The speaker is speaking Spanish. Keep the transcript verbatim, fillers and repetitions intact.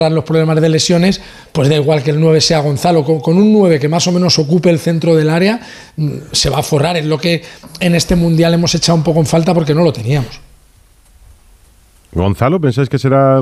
los problemas de lesiones, pues da igual que el nueve sea Gonzalo, con, con un nueve que más o menos ocupe el centro del área, se va a forrar, es lo que en este Mundial hemos echado un poco en falta porque no lo teníamos. Gonzalo, ¿pensáis que será